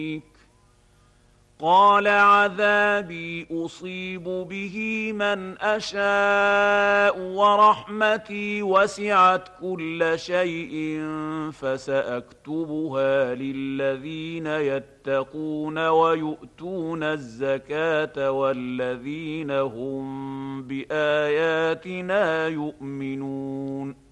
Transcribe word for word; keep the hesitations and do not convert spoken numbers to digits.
قال عذابي أصيب به من أشاء ورحمتي وسعت كل شيء فسأكتبها للذين يتقون ويؤتون الزكاة والذين هم بآياتنا يؤمنون